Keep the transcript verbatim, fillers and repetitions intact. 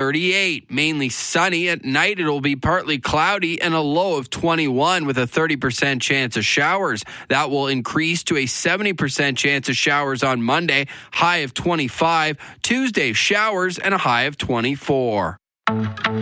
thirty-eight. Mainly sunny. At night, it'll be partly cloudy and a low of twenty-one with a thirty percent chance of showers. That will increase to a seventy percent chance of showers on Monday, high of twenty-five. Tuesday, showers and a high of twenty-four.